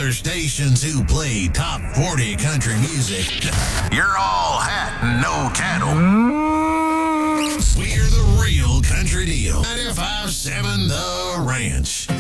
other stations who play top 40 country music. You're all hat and no cattle. We're the real country deal. 95.7 The Ranch.